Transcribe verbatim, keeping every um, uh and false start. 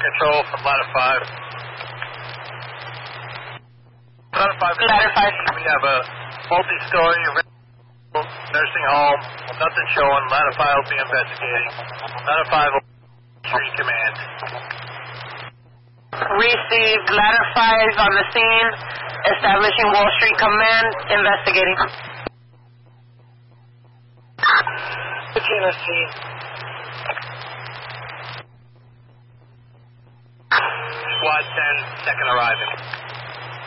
control from ladder five. Ladder five. Ladder five. We have a multi-story nursing home. Nothing showing. Ladder five will be investigating. Ladder five will be command. Received. Ladder five on the scene. Establishing Wall Street Command. Investigating. fifteen S T. Squad ten, second arriving.